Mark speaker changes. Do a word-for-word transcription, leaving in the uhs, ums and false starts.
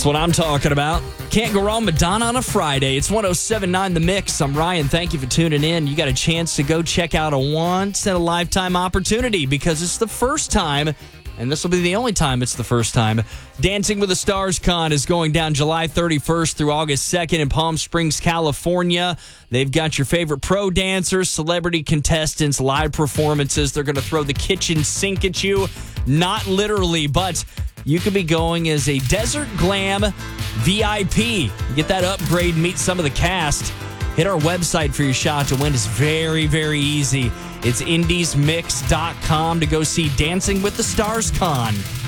Speaker 1: That's what I'm talking about. Can't go wrong with Madonna on a Friday. It's one oh seven point nine The Mix. I'm Ryan. Thank you for tuning in. You got a chance to go check out a once-in-a-lifetime opportunity because it's the first time, and this will be the only time it's the first time, Dancing with the Stars Con is going down July thirty-first through August second in Palm Springs, California. They've got your favorite pro dancers, celebrity contestants, live performances. They're going to throw the kitchen sink at you. Not literally, but you could be going as a Desert Glam V I P. You get that upgrade, meet some of the cast. Hit our website for your shot to win. It's very, very easy. It's indies mix dot com to go see Dancing with the Stars Con.